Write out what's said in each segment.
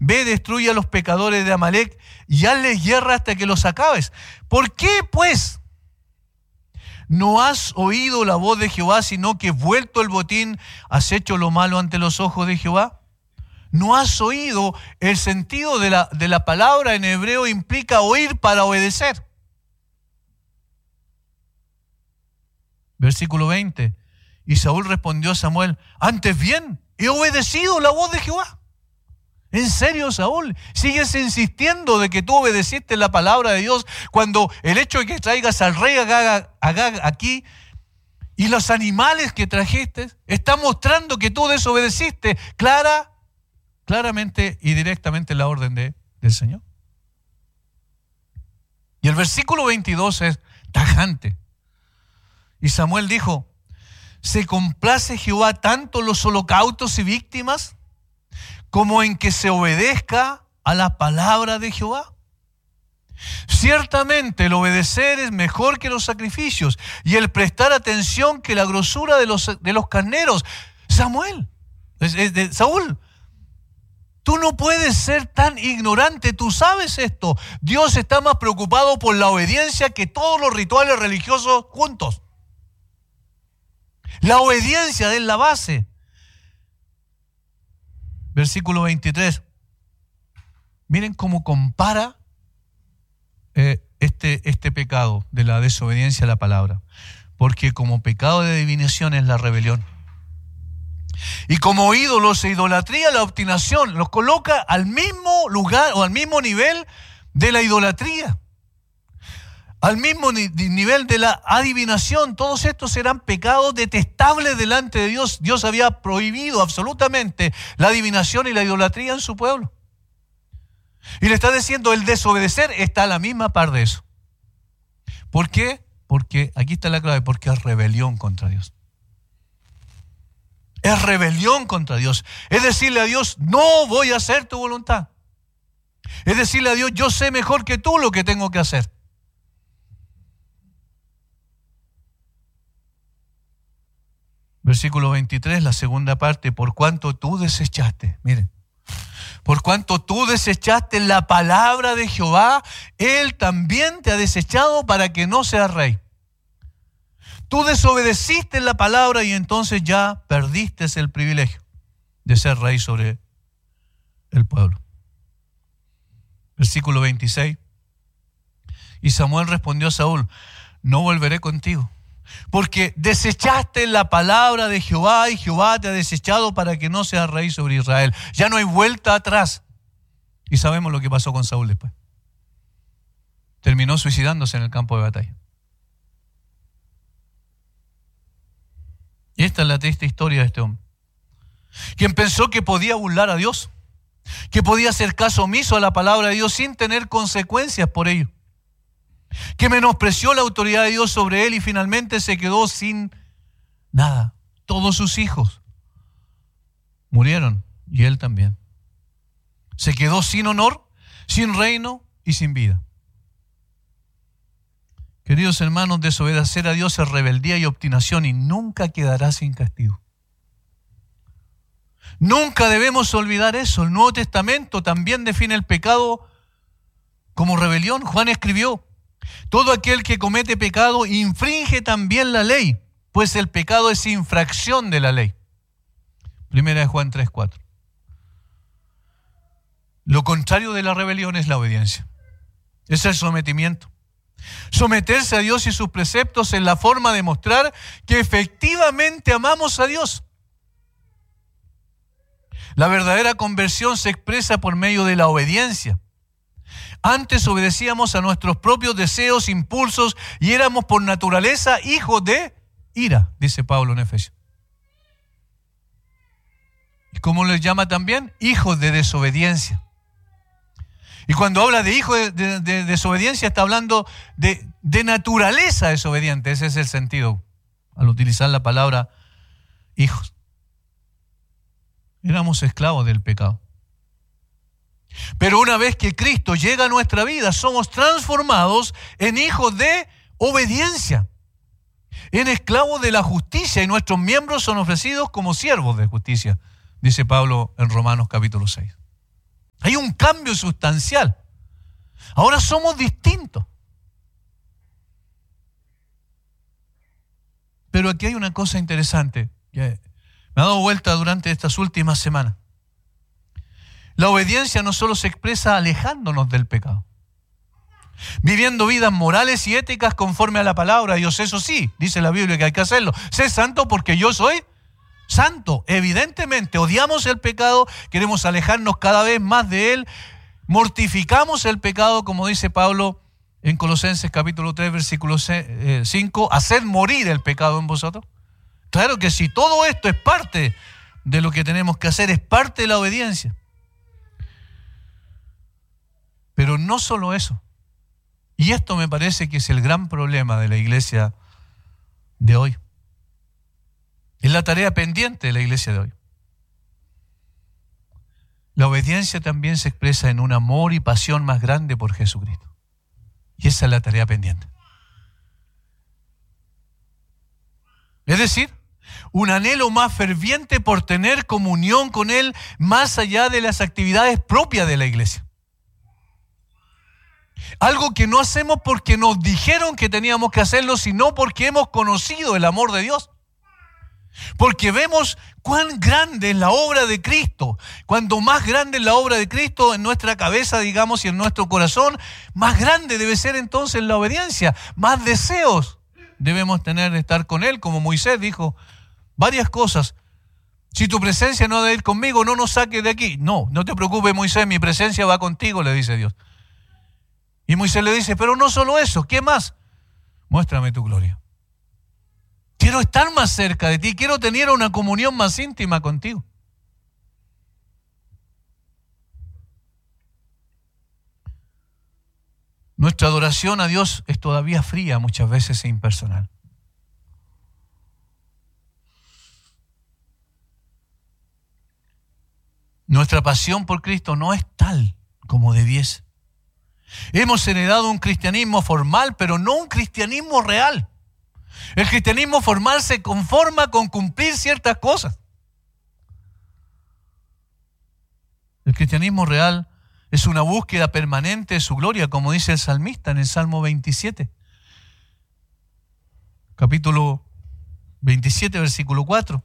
ve, destruye a los pecadores de Amalec y hazles guerra hasta que los acabes. ¿Por qué, pues, no has oído la voz de Jehová, sino que vuelto el botín has hecho lo malo ante los ojos de Jehová? No has oído. El sentido de la palabra en hebreo implica oír para obedecer. Versículo 20. Y Saúl respondió a Samuel: antes bien, he obedecido la voz de Jehová. ¿En serio, Saúl? ¿Sigues insistiendo de que tú obedeciste la palabra de Dios cuando el hecho de que traigas al rey Agag aquí y los animales que trajiste está mostrando que tú desobedeciste claramente y directamente la orden del Señor? Y el versículo 22 es tajante. Y Samuel dijo: ¿se complace Jehová tanto en los holocaustos y víctimas como en que se obedezca a la palabra de Jehová? Ciertamente el obedecer es mejor que los sacrificios y el prestar atención que la grosura de los carneros. Saúl, tú no puedes ser tan ignorante, tú sabes esto. Dios está más preocupado por la obediencia que todos los rituales religiosos juntos. La obediencia es la base. Versículo 23. Miren cómo compara este pecado de la desobediencia a la palabra. Porque como pecado de adivinación es la rebelión. Y como ídolos e idolatría, la obstinación. Los coloca al mismo lugar o al mismo nivel de la idolatría. Al mismo nivel de la adivinación. Todos estos eran pecados detestables delante de Dios. Dios había prohibido absolutamente la adivinación y la idolatría en su pueblo. Y le está diciendo, el desobedecer está a la misma par de eso. ¿Por qué? Porque, aquí está la clave, porque es rebelión contra Dios. Es rebelión contra Dios. Es decirle a Dios, no voy a hacer tu voluntad. Es decirle a Dios, yo sé mejor que tú lo que tengo que hacer. Versículo 23, la segunda parte, por cuanto tú desechaste, miren, por cuanto tú desechaste la palabra de Jehová, Él también te ha desechado para que no seas rey. Tú desobedeciste la palabra y entonces ya perdiste el privilegio de ser rey sobre el pueblo. Versículo 26, y Samuel respondió a Saúl: no volveré contigo, porque desechaste la palabra de Jehová y Jehová te ha desechado para que no seas rey sobre Israel. Ya no hay vuelta atrás. Y sabemos lo que pasó con Saúl después. Terminó suicidándose en el campo de batalla. Y esta es la triste historia de este hombre, quien pensó que podía burlar a Dios, que podía hacer caso omiso a la palabra de Dios sin tener consecuencias por ello, que menospreció la autoridad de Dios sobre él y finalmente se quedó sin nada. Todos sus hijos murieron y él también. Se quedó sin honor, sin reino y sin vida. Queridos hermanos, desobedecer a Dios es rebeldía y obstinación y nunca quedará sin castigo. Nunca debemos olvidar eso. El Nuevo Testamento también define el pecado como rebelión. Juan escribió: todo aquel que comete pecado infringe también la ley, pues el pecado es infracción de la ley. Primera de Juan 3:4. Lo contrario de la rebelión es la obediencia. Es el sometimiento. Someterse a Dios y sus preceptos es la forma de mostrar que efectivamente amamos a Dios. La verdadera conversión se expresa por medio de la obediencia. Antes obedecíamos a nuestros propios deseos, impulsos y éramos por naturaleza hijos de ira, dice Pablo en Efesios. ¿Y cómo les llama también? Hijos de desobediencia. Y cuando habla de hijo de desobediencia está hablando de naturaleza desobediente. Ese es el sentido al utilizar la palabra hijos. Éramos esclavos del pecado. Pero una vez que Cristo llega a nuestra vida, somos transformados en hijos de obediencia, en esclavos de la justicia, y nuestros miembros son ofrecidos como siervos de justicia, dice Pablo en Romanos capítulo 6. Hay un cambio sustancial. Ahora somos distintos. Pero aquí hay una cosa interesante que me ha dado vuelta durante estas últimas semanas. La obediencia no solo se expresa alejándonos del pecado, viviendo vidas morales y éticas conforme a la palabra de Dios. Eso sí, dice la Biblia que hay que hacerlo. Sé santo porque yo soy santo. Evidentemente, odiamos el pecado, queremos alejarnos cada vez más de él, mortificamos el pecado, como dice Pablo en Colosenses capítulo 3, versículo 5, haced morir el pecado en vosotros. Claro que sí, todo esto es parte de lo que tenemos que hacer, es parte de la obediencia. Pero no solo eso. Y esto me parece que es el gran problema de la iglesia de hoy. Es la tarea pendiente de la iglesia de hoy. La obediencia también se expresa en un amor y pasión más grande por Jesucristo. Y esa es la tarea pendiente. Es decir, un anhelo más ferviente por tener comunión con Él más allá de las actividades propias de la iglesia. Algo que no hacemos porque nos dijeron que teníamos que hacerlo, sino porque hemos conocido el amor de Dios. Porque vemos cuán grande es la obra de Cristo. Cuanto más grande es la obra de Cristo en nuestra cabeza, digamos, y en nuestro corazón, más grande debe ser entonces la obediencia. Más deseos debemos tener de estar con Él, como Moisés dijo varias cosas. Si tu presencia no ha de ir conmigo, no nos saques de aquí. No te preocupes, Moisés, mi presencia va contigo, le dice Dios. Y Moisés le dice, pero no solo eso, ¿qué más? Muéstrame tu gloria. Quiero estar más cerca de ti, quiero tener una comunión más íntima contigo. Nuestra adoración a Dios es todavía fría, muchas veces e impersonal. Nuestra pasión por Cristo no es tal como debiese. Hemos heredado un cristianismo formal, pero no un cristianismo real. El cristianismo formal se conforma con cumplir ciertas cosas. El cristianismo real es una búsqueda permanente de su gloria, como dice el salmista en el Salmo 27. Capítulo 27, versículo 4.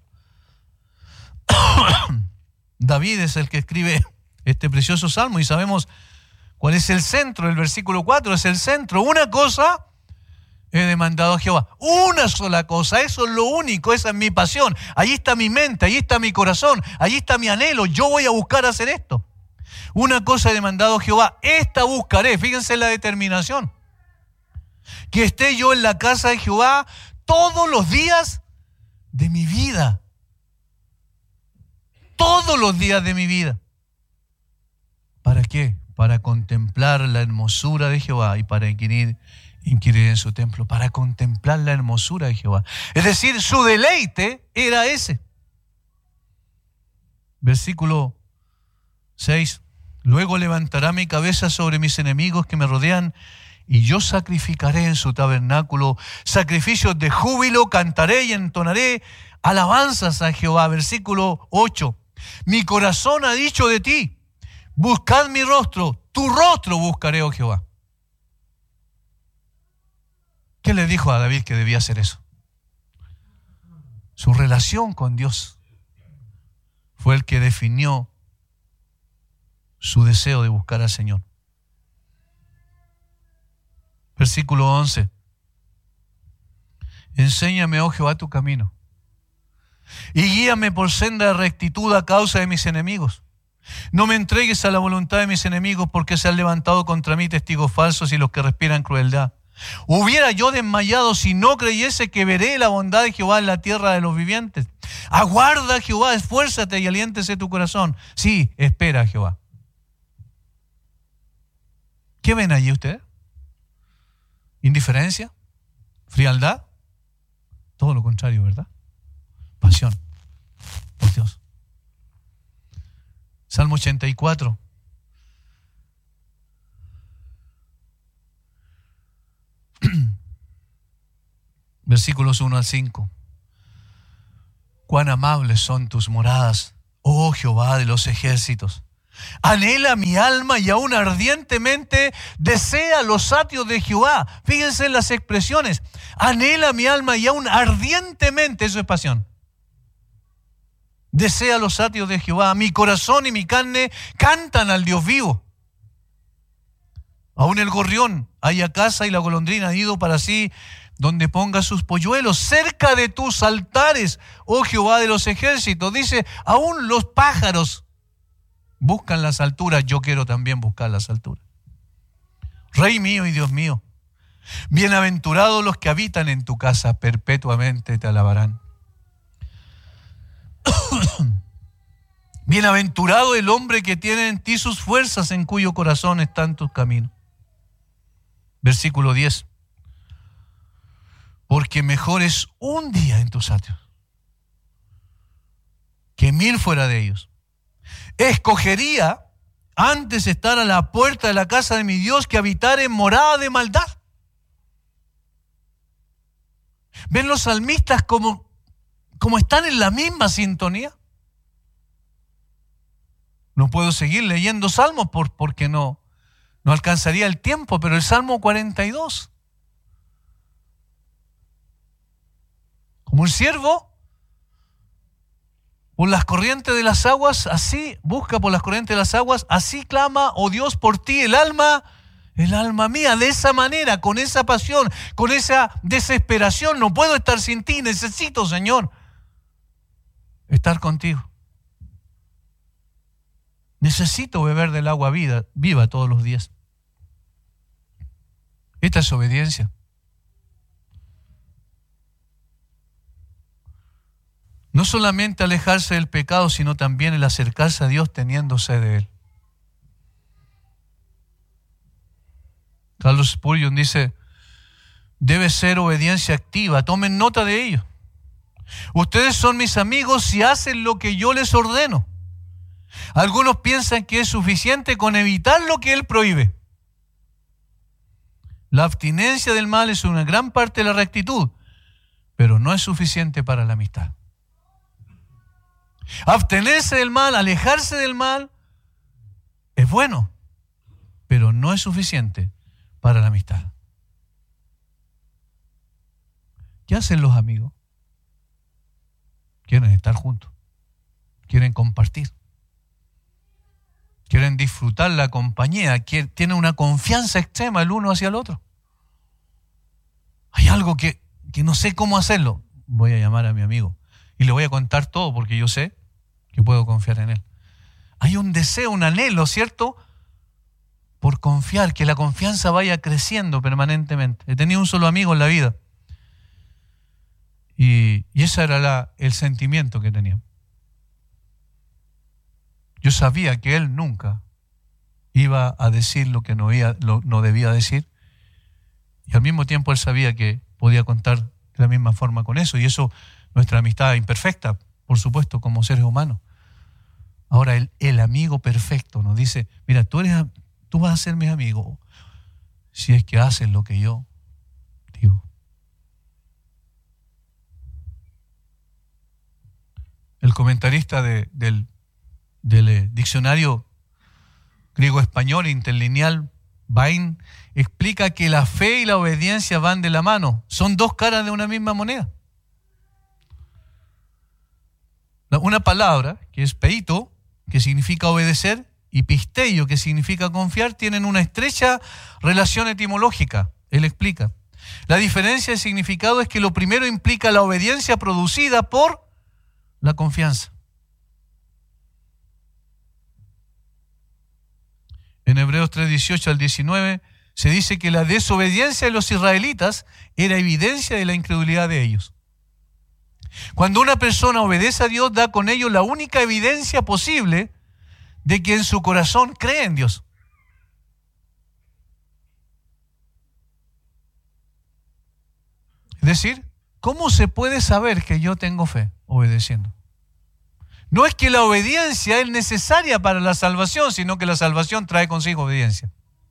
David es el que escribe este precioso salmo y sabemos cuál es el centro. El versículo 4 es el centro. Una cosa he demandado a Jehová. Una sola cosa, eso es lo único, esa es mi pasión. Allí está mi mente, allí está mi corazón, allí está mi anhelo. Yo voy a buscar hacer esto. Una cosa he demandado a Jehová, esta buscaré. Fíjense la determinación. Que esté yo en la casa de Jehová todos los días de mi vida. Todos los días de mi vida. ¿Para qué? Para contemplar la hermosura de Jehová y para inquirir en su templo, para contemplar la hermosura de Jehová. Es decir, su deleite era ese. Versículo 6. Luego levantará mi cabeza sobre mis enemigos que me rodean y yo sacrificaré en su tabernáculo sacrificios de júbilo, cantaré y entonaré alabanzas a Jehová. Versículo 8. Mi corazón ha dicho de ti, buscad mi rostro, tu rostro buscaré, oh Jehová. ¿Qué le dijo a David que debía hacer eso? Su relación con Dios fue el que definió su deseo de buscar al Señor. Versículo 11. Enséñame, oh Jehová, tu camino y guíame por senda de rectitud a causa de mis enemigos. No me entregues a la voluntad de mis enemigos, porque se han levantado contra mí testigos falsos y los que respiran crueldad. Hubiera yo desmayado si no creyese que veré la bondad de Jehová en la tierra de los vivientes. Aguarda, Jehová, esfuérzate y aliéntese tu corazón. Sí, espera, Jehová. ¿Qué ven allí ustedes? ¿Indiferencia? ¿Frialdad? Todo lo contrario, ¿verdad? Pasión por Dios. Salmo 84. Versículos 1 al 5. Cuán amables son tus moradas, oh Jehová de los ejércitos. Anhela mi alma y aún ardientemente desea los atrios de Jehová. Fíjense en las expresiones. Anhela mi alma y aún ardientemente, eso es pasión. Desea los atrios de Jehová. Mi corazón y mi carne cantan al Dios vivo. Aún el gorrión halla casa y la golondrina nido para sí, donde ponga sus polluelos, cerca de tus altares, oh Jehová de los ejércitos. Dice, aún los pájaros buscan las alturas, yo quiero también buscar las alturas. Rey mío y Dios mío, bienaventurados los que habitan en tu casa, perpetuamente te alabarán. Bienaventurado el hombre que tiene en ti sus fuerzas, en cuyo corazón están tus caminos. Versículo 10. Porque mejor es un día en tus atrios que 1000 fuera de ellos. Escogería antes estar a la puerta de la casa de mi Dios que habitar en morada de maldad. ¿Ven los salmistas como están en la misma sintonía? No puedo seguir leyendo salmos porque no alcanzaría el tiempo, pero el Salmo 42. Como un siervo por las corrientes de las aguas, así busca por las corrientes de las aguas, así clama, oh Dios, por ti el alma mía, de esa manera, con esa pasión, con esa desesperación. No puedo estar sin ti, necesito, Señor, estar contigo. Necesito beber del agua viva todos los días. Esta es obediencia. No solamente alejarse del pecado, sino también el acercarse a Dios teniendo sed de Él. Carlos Spurgeon dice, debe ser obediencia activa. Tomen nota de ello. Ustedes son mis amigos si hacen lo que yo les ordeno. Algunos piensan que es suficiente con evitar lo que Él prohíbe. La abstinencia del mal es una gran parte de la rectitud, pero no es suficiente para la amistad. Abstenerse del mal, alejarse del mal, es bueno, pero no es suficiente para la amistad. ¿Qué hacen los amigos? Quieren estar juntos, quieren compartir, quieren disfrutar la compañía, tienen una confianza extrema el uno hacia el otro. Hay algo que no sé cómo hacerlo. Voy a llamar a mi amigo y le voy a contar todo porque yo sé que puedo confiar en él. Hay un deseo, un anhelo, ¿cierto? Por confiar, que la confianza vaya creciendo permanentemente. He tenido un solo amigo en la vida y ese era el sentimiento que tenía. Yo sabía que él nunca iba a decir lo que no debía decir, y al mismo tiempo él sabía que podía contar de la misma forma con eso, y eso, nuestra amistad imperfecta, por supuesto, como seres humanos. Ahora el amigo perfecto nos dice, mira, tú vas a ser mi amigo si es que haces lo que yo digo. El comentarista del diccionario griego-español interlineal, Bain, explica que la fe y la obediencia van de la mano. Son dos caras de una misma moneda. Una palabra, que es peito, que significa obedecer, y pisteio, que significa confiar, tienen una estrecha relación etimológica. Él explica. La diferencia de significado es que lo primero implica la obediencia producida por la confianza. En Hebreos 3:18 al 19 se dice que la desobediencia de los israelitas era evidencia de la incredulidad de ellos. Cuando una persona obedece a Dios, da con ello la única evidencia posible de que en su corazón cree en Dios. Es decir, ¿cómo se puede saber que yo tengo fe? Obedeciendo. No es que la obediencia es necesaria para la salvación, sino que la salvación trae consigo obediencia.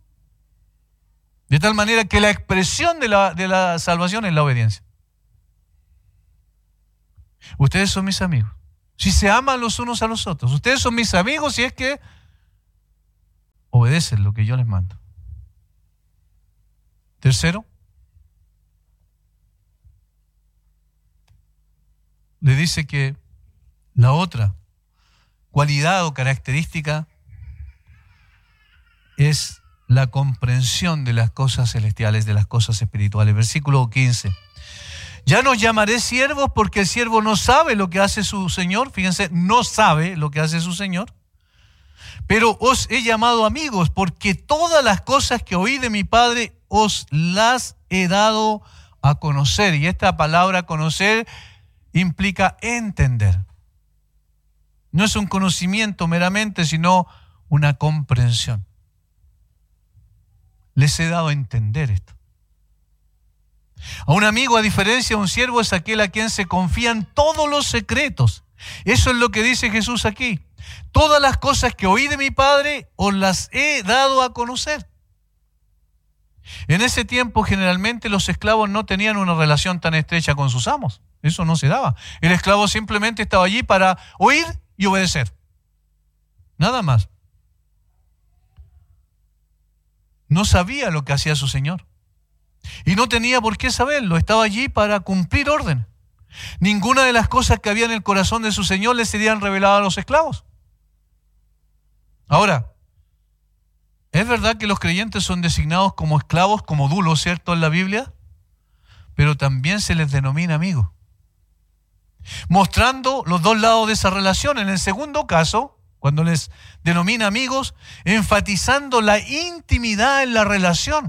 De tal manera que la expresión de la salvación es la obediencia. Ustedes son mis amigos si se aman los unos a los otros. Ustedes son mis amigos si es que obedecen lo que yo les mando. Tercero, le dice que la otra cualidad o característica es la comprensión de las cosas celestiales, de las cosas espirituales. Versículo 15. Ya no llamaré siervos porque el siervo no sabe lo que hace su Señor. Fíjense, no sabe lo que hace su Señor. Pero os he llamado amigos porque todas las cosas que oí de mi Padre os las he dado a conocer. Y esta palabra conocer implica entender. No es un conocimiento meramente, sino una comprensión. Les he dado a entender esto. A un amigo, a diferencia de un siervo, es aquel a quien se confían todos los secretos. Eso es lo que dice Jesús aquí. Todas las cosas que oí de mi Padre os las he dado a conocer. En ese tiempo, generalmente, los esclavos no tenían una relación tan estrecha con sus amos. Eso no se daba. El esclavo simplemente estaba allí para oír y obedecer. Nada más. No sabía lo que hacía su Señor. Y no tenía por qué saberlo. Estaba allí para cumplir orden. Ninguna de las cosas que había en el corazón de su Señor le serían reveladas a los esclavos. Ahora, es verdad que los creyentes son designados como esclavos, como dulos, ¿cierto?, en la Biblia, pero también se les denomina amigos. Mostrando los dos lados de esa relación. En el segundo caso, cuando les denomina amigos, enfatizando la intimidad en la relación.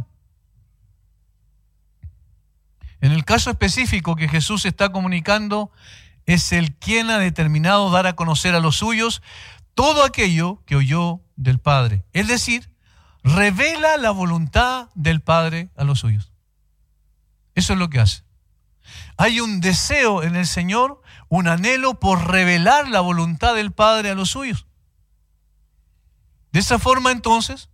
En el caso específico que Jesús está comunicando, es el quien ha determinado dar a conocer a los suyos todo aquello que oyó del Padre. Es decir, revela la voluntad del Padre a los suyos. Eso es lo que hace. Hay un deseo en el Señor, un anhelo por revelar la voluntad del Padre a los suyos. De esa forma, entonces,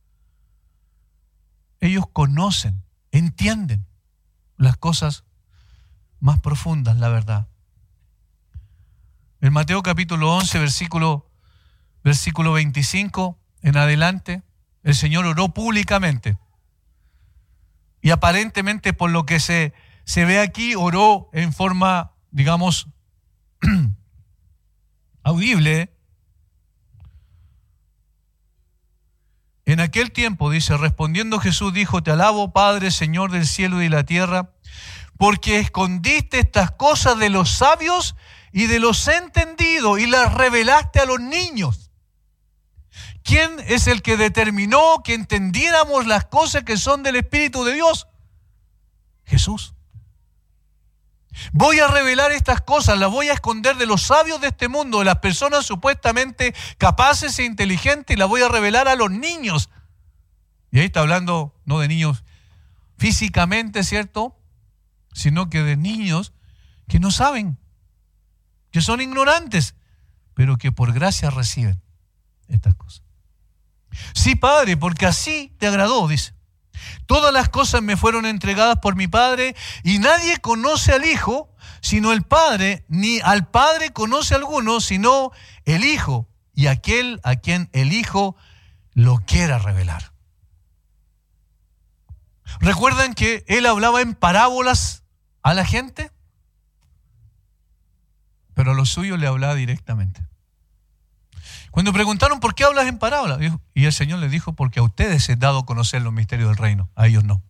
ellos conocen, entienden las cosas más profundas, la verdad. En Mateo capítulo 11, versículo 25 en adelante, el Señor oró públicamente. Y aparentemente, por lo que se ve aquí, oró en forma, digamos, audible. En aquel tiempo, dice, respondiendo Jesús dijo: Te alabo, Padre, Señor del cielo y de la tierra, porque escondiste estas cosas de los sabios y de los entendidos y las revelaste a los niños. ¿Quién es el que determinó que entendiéramos las cosas que son del Espíritu de Dios? Jesús. Voy a revelar estas cosas, las voy a esconder de los sabios de este mundo, de las personas supuestamente capaces e inteligentes, y las voy a revelar a los niños. Y ahí está hablando no de niños físicamente, ¿cierto?, sino que de niños que no saben, que son ignorantes, pero que por gracia reciben estas cosas. Sí, Padre, porque así te agradó, dice. Todas las cosas me fueron entregadas por mi Padre, y nadie conoce al Hijo sino el Padre, ni al Padre conoce a alguno sino el Hijo, y aquel a quien el Hijo lo quiera revelar. ¿Recuerdan que Él hablaba en parábolas a la gente? Pero a los suyos le hablaba directamente. Cuando preguntaron ¿por qué hablas en parábolas? Y el Señor les dijo: porque a ustedes he dado a conocer los misterios del reino, a ellos no.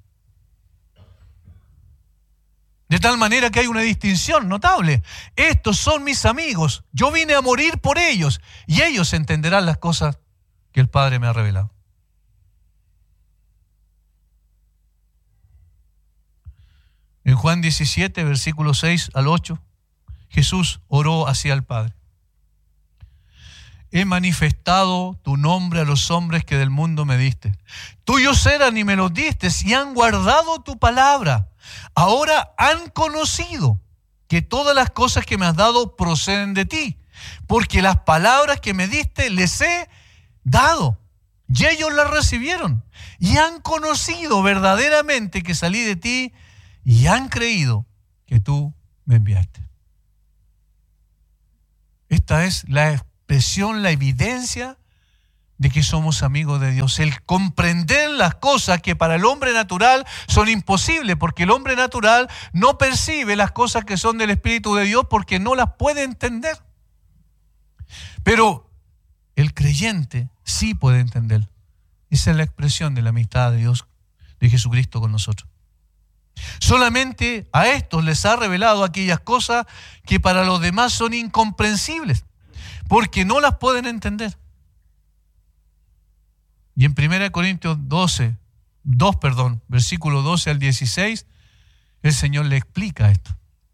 De tal manera que hay una distinción notable. Estos son mis amigos, yo vine a morir por ellos, y ellos entenderán las cosas que el Padre me ha revelado. En Juan 17, versículos 6 al 8, Jesús oró hacia el Padre: He manifestado tu nombre a los hombres que del mundo me diste. Tuyos eran y me los diste, y han guardado tu palabra. Ahora han conocido que todas las cosas que me has dado proceden de ti, porque las palabras que me diste les he dado, y ellos las recibieron, y han conocido verdaderamente que salí de ti, y han creído que tú me enviaste. Esta es la expresión, la evidencia de que somos amigos de Dios, el comprender las cosas que para el hombre natural son imposibles, porque el hombre natural no percibe las cosas que son del Espíritu de Dios porque no las puede entender. Pero el creyente sí puede entender. Esa es la expresión de la amistad de Dios, de Jesucristo con nosotros. Solamente a estos les ha revelado aquellas cosas que para los demás son incomprensibles, porque no las pueden entender. Y en 1 Corintios 2, versículo 12 al 16, el Señor le explica esto.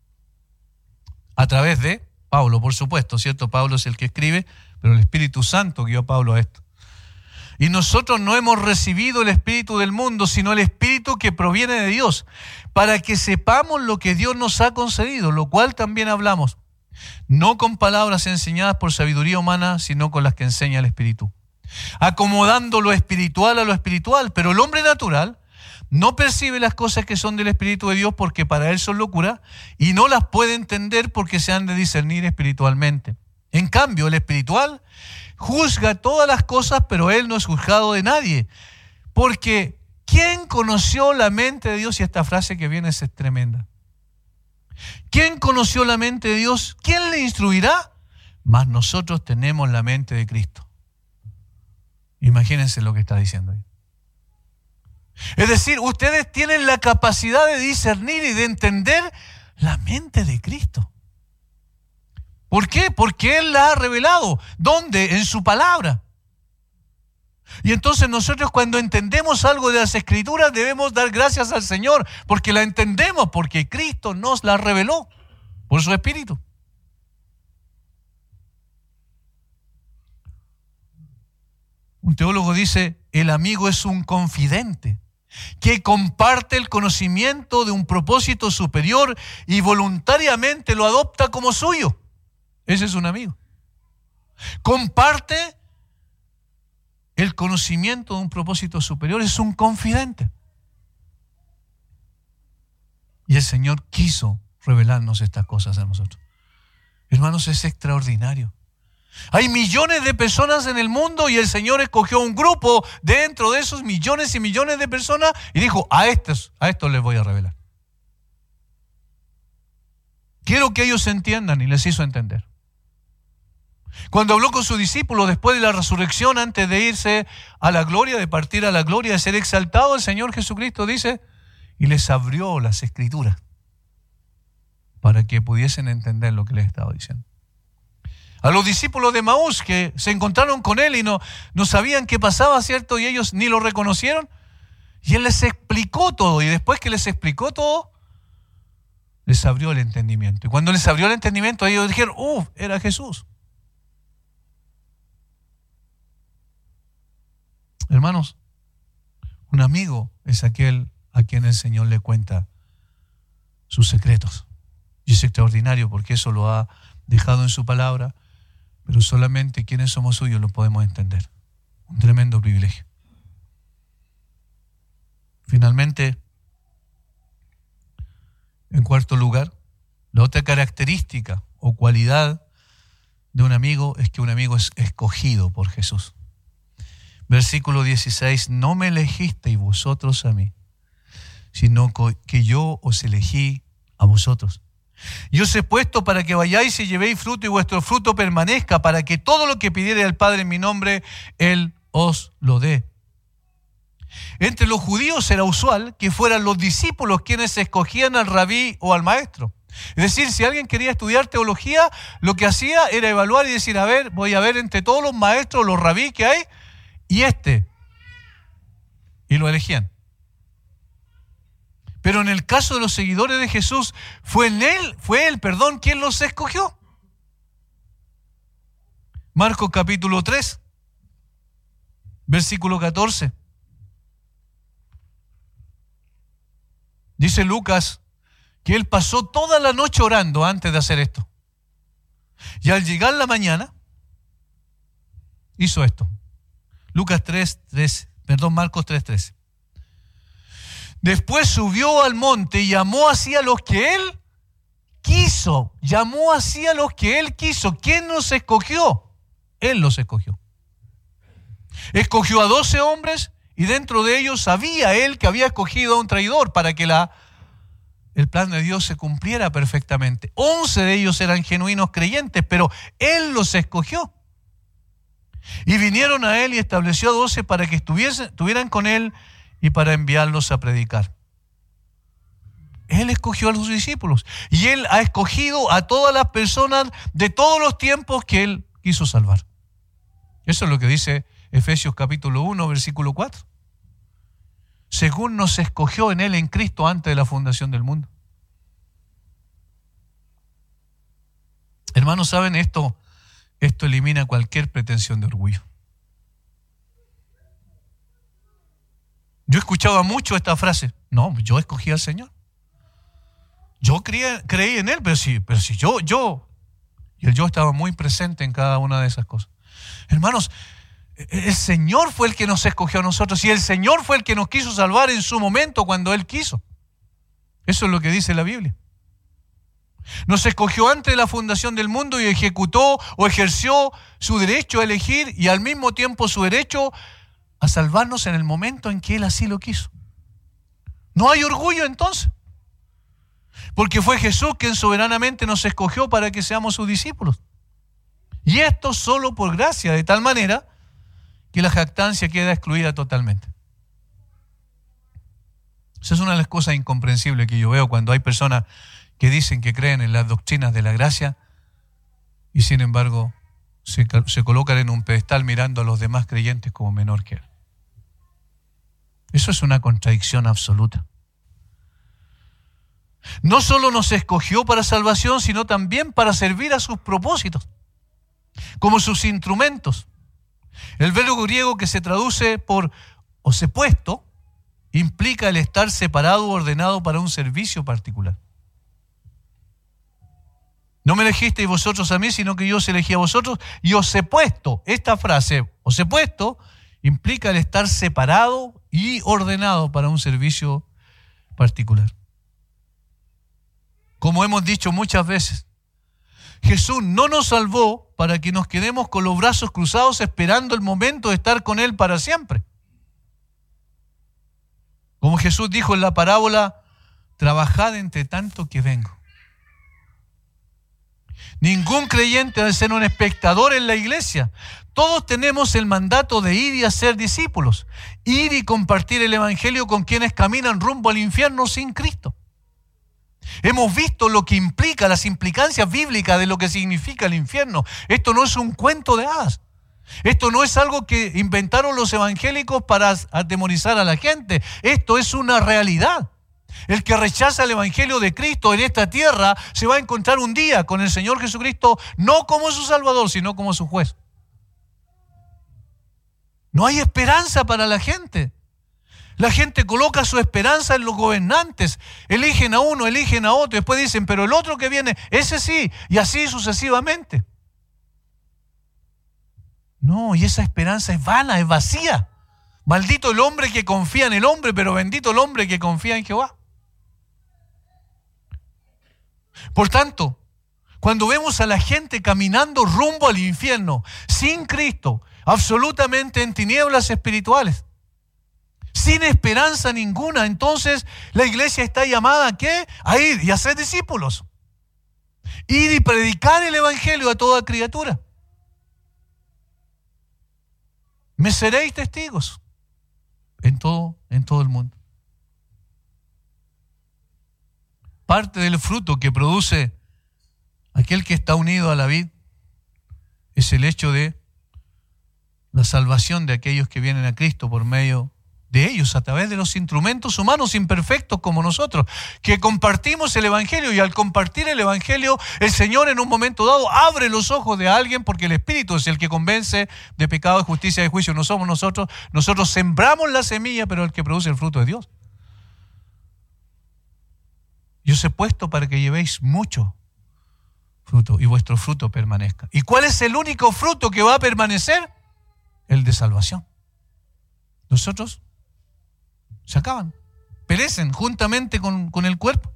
A través de Pablo, por supuesto, ¿cierto? Pablo es el que escribe, pero el Espíritu Santo guió a Pablo a esto. Y nosotros no hemos recibido el espíritu del mundo, sino el espíritu que proviene de Dios, para que sepamos lo que Dios nos ha concedido, lo cual también hablamos, no con palabras enseñadas por sabiduría humana, sino con las que enseña el Espíritu, acomodando lo espiritual a lo espiritual. Pero el hombre natural no percibe las cosas que son del Espíritu de Dios porque para él son locura y no las puede entender porque se han de discernir espiritualmente. En cambio, el espiritual juzga todas las cosas, pero él no es juzgado de nadie. Porque ¿quién conoció la mente de Dios? Y esta frase que viene es tremenda. ¿Quién conoció la mente de Dios? ¿Quién le instruirá? Mas nosotros tenemos la mente de Cristo. Imagínense lo que está diciendo ahí. Es decir, ustedes tienen la capacidad de discernir y de entender la mente de Cristo. ¿Por qué? Porque Él la ha revelado. ¿Dónde? En su palabra. Y entonces nosotros cuando entendemos algo de las Escrituras debemos dar gracias al Señor porque la entendemos, porque Cristo nos la reveló por su Espíritu. Un teólogo dice, el amigo es un confidente que comparte el conocimiento de un propósito superior y voluntariamente lo adopta como suyo. Ese es un amigo. Comparte el conocimiento de un propósito superior, es un confidente. Y el Señor quiso revelarnos estas cosas a nosotros. Hermanos, es extraordinario. Hay millones de personas en el mundo y el Señor escogió un grupo dentro de esos millones y millones de personas y dijo, a estos les voy a revelar. Quiero que ellos entiendan y les hizo entender. Cuando habló con sus discípulos después de la resurrección, antes de irse a la gloria, de partir a la gloria, de ser exaltado, el Señor Jesucristo dice, y les abrió las Escrituras para que pudiesen entender lo que les estaba diciendo. A los discípulos de Maús que se encontraron con Él y no sabían qué pasaba, ¿cierto? Y ellos ni lo reconocieron. Y Él les explicó todo. Y después que les explicó todo, les abrió el entendimiento. Y cuando les abrió el entendimiento, ellos dijeron, era Jesús. Hermanos, un amigo es aquel a quien el Señor le cuenta sus secretos. Y es extraordinario porque eso lo ha dejado en su palabra, pero solamente quienes somos suyos lo podemos entender. Un tremendo privilegio. Finalmente, en cuarto lugar, la otra característica o cualidad de un amigo es que un amigo es escogido por Jesús. Versículo 16, no me elegisteis vosotros a mí, sino que yo os elegí a vosotros. Y os he puesto para que vayáis y llevéis fruto y vuestro fruto permanezca, para que todo lo que pidiere al Padre en mi nombre, Él os lo dé. Entre los judíos era usual que fueran los discípulos quienes escogían al rabí o al maestro. Es decir, si alguien quería estudiar teología, lo que hacía era evaluar y decir, voy a ver entre todos los maestros, los rabí que hay, y lo elegían. Pero en el caso de los seguidores de Jesús, fue él, quien los escogió. Marcos capítulo 3, versículo 14. Dice Lucas que él pasó toda la noche orando antes de hacer esto. Y al llegar la mañana, hizo esto. Marcos 3:13. Después subió al monte y llamó así a los que él quiso. ¿Quién nos escogió? Él los escogió. Escogió a 12 hombres y dentro de ellos sabía él que había escogido a un traidor para que el plan de Dios se cumpliera perfectamente. 11 de ellos eran genuinos creyentes, pero él los escogió. Y vinieron a él y estableció a 12 para que estuvieran con él y para enviarlos a predicar. Él escogió a los discípulos y él ha escogido a todas las personas de todos los tiempos que él quiso salvar. Eso es lo que dice Efesios capítulo 1, versículo 4. Según nos escogió en él, en Cristo, antes de la fundación del mundo. Hermanos, ¿saben esto? Esto elimina cualquier pretensión de orgullo. Yo escuchaba mucho esta frase. No, yo escogí al Señor. Yo creí en Él, pero si yo. Y el yo estaba muy presente en cada una de esas cosas. Hermanos, el Señor fue el que nos escogió a nosotros y el Señor fue el que nos quiso salvar en su momento cuando Él quiso. Eso es lo que dice la Biblia. Nos escogió antes de la fundación del mundo y ejecutó o ejerció su derecho a elegir y al mismo tiempo su derecho a salvarnos en el momento en que Él así lo quiso. No hay orgullo entonces, porque fue Jesús quien soberanamente nos escogió para que seamos sus discípulos. Y esto solo por gracia, de tal manera que la jactancia queda excluida totalmente. Esa es una de las cosas incomprensibles que yo veo cuando hay personas que dicen que creen en las doctrinas de la gracia y sin embargo se colocan en un pedestal mirando a los demás creyentes como menor que él. Eso es una contradicción absoluta. No solo nos escogió para salvación, sino también para servir a sus propósitos, como sus instrumentos. El verbo griego que se traduce por osepuesto implica el estar separado o ordenado para un servicio particular. No me elegisteis vosotros a mí, sino que yo os elegí a vosotros y os he puesto. Esta frase, os he puesto, implica el estar separado y ordenado para un servicio particular. Como hemos dicho muchas veces, Jesús no nos salvó para que nos quedemos con los brazos cruzados esperando el momento de estar con Él para siempre. Como Jesús dijo en la parábola, trabajad entre tanto que vengo. Ningún creyente debe ser un espectador en la iglesia. Todos tenemos el mandato de ir y hacer discípulos, ir y compartir el evangelio con quienes caminan rumbo al infierno sin Cristo. Hemos visto lo que implica, las implicancias bíblicas de lo que significa el infierno. Esto no es un cuento de hadas. Esto no es algo que inventaron los evangélicos para atemorizar a la gente. Esto es una realidad. El que rechaza el evangelio de Cristo en esta tierra se va a encontrar un día con el Señor Jesucristo, no como su Salvador, sino como su juez. No hay esperanza para la gente. La gente coloca su esperanza en los gobernantes. Eligen a uno, eligen a otro. Después dicen, pero el otro que viene, ese sí. Y así sucesivamente. No, y esa esperanza es vana, es vacía. Maldito el hombre que confía en el hombre, pero bendito el hombre que confía en Jehová. Por tanto, cuando vemos a la gente caminando rumbo al infierno, sin Cristo, absolutamente en tinieblas espirituales, sin esperanza ninguna, entonces la iglesia está llamada ¿a qué? A ir y a ser discípulos. Ir y predicar el evangelio a toda criatura. Me seréis testigos en todo el mundo. Parte del fruto que produce aquel que está unido a la vid es el hecho de la salvación de aquellos que vienen a Cristo por medio de ellos, a través de los instrumentos humanos imperfectos como nosotros, que compartimos el evangelio, y al compartir el evangelio, el Señor en un momento dado abre los ojos de alguien, porque el Espíritu es el que convence de pecado, de justicia y de juicio. No somos nosotros. Nosotros sembramos la semilla, pero el que produce el fruto es Dios. Yo os he puesto para que llevéis mucho fruto y vuestro fruto permanezca. ¿Y cuál es el único fruto que va a permanecer? El de salvación. Nosotros se acaban, perecen juntamente con el cuerpo.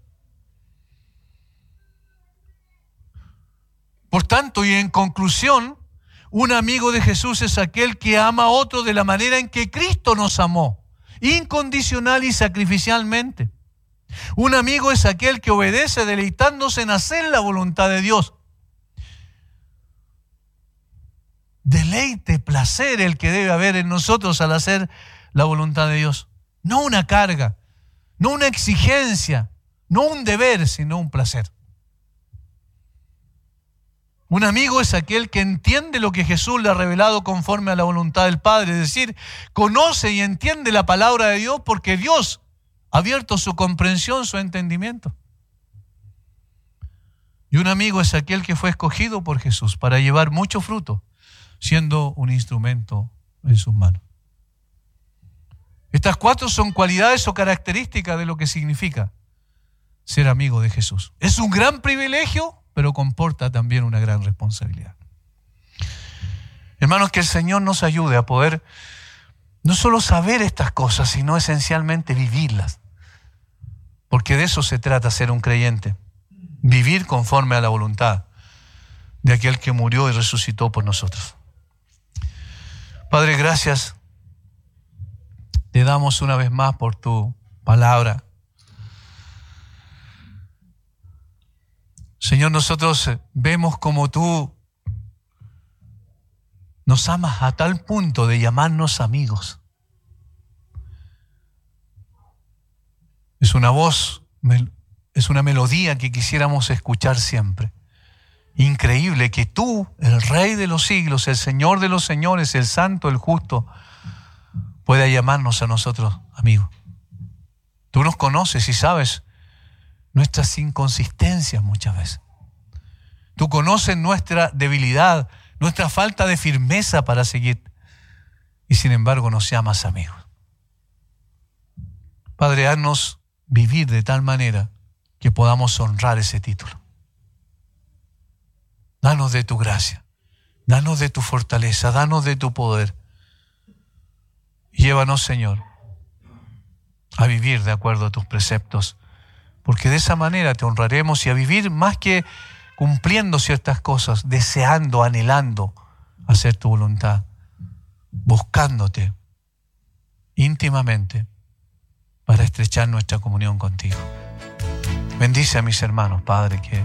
Por tanto, y en conclusión, Un amigo de Jesús es aquel que ama a otro de la manera en que Cristo nos amó, incondicional y sacrificialmente. Un amigo es aquel que obedece deleitándose en hacer la voluntad de Dios. Deleite, placer el que debe haber en nosotros al hacer la voluntad de Dios. No una carga, no una exigencia, no un deber, sino un placer. Un amigo es aquel que entiende lo que Jesús le ha revelado conforme a la voluntad del Padre, es decir, conoce y entiende la palabra de Dios porque Dios ha abierto su comprensión, su entendimiento. Y un amigo es aquel que fue escogido por Jesús para llevar mucho fruto, siendo un instrumento en sus manos. Estas 4 son cualidades o características de lo que significa ser amigo de Jesús. Es un gran privilegio, pero comporta también una gran responsabilidad. Hermanos, que el Señor nos ayude a poder no solo saber estas cosas, sino esencialmente vivirlas. Porque de eso se trata ser un creyente. Vivir conforme a la voluntad de aquel que murió y resucitó por nosotros. Padre, gracias. Te damos una vez más por tu palabra. Señor, nosotros vemos como tú nos amas a tal punto de llamarnos amigos. Es una voz, es una melodía que quisiéramos escuchar siempre. Increíble que tú, el Rey de los siglos, el Señor de los señores, el Santo, el Justo, pueda llamarnos a nosotros amigos. Tú nos conoces y sabes nuestras inconsistencias muchas veces. Tú conoces nuestra debilidad, nuestra falta de firmeza para seguir. Y sin embargo nos llamas amigos. Padre, haznos vivir de tal manera que podamos honrar ese título. Danos de tu gracia, danos de tu fortaleza, danos de tu poder. Llévanos, Señor, a vivir de acuerdo a tus preceptos, porque de esa manera te honraremos y a vivir más que cumpliendo ciertas cosas, deseando, anhelando hacer tu voluntad, buscándote íntimamente para estrechar nuestra comunión contigo. Bendice a mis hermanos, Padre, que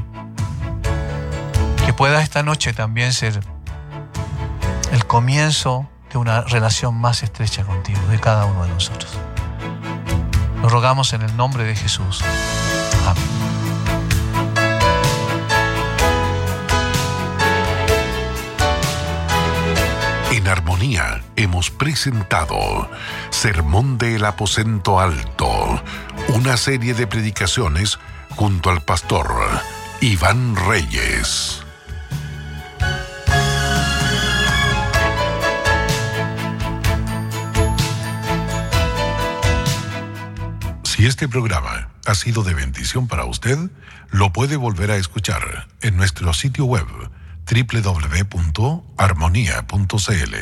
pueda esta noche también ser el comienzo de una relación más estrecha contigo, de cada uno de nosotros. Lo rogamos en el nombre de Jesús. Amén. En Armonía hemos presentado Sermón del Aposento Alto, una serie de predicaciones junto al pastor Iván Reyes. Si este programa ha sido de bendición para usted, lo puede volver a escuchar en nuestro sitio web www.armonia.cl.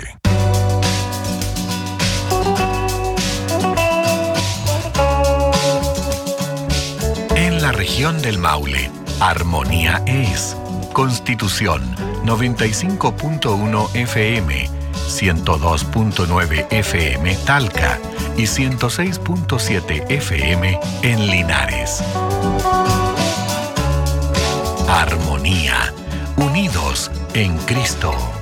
En la región del Maule, Armonía es Constitución 95.1 FM, 102.9 FM Talca y 106.7 FM en Linares. Armonía, unidos en Cristo.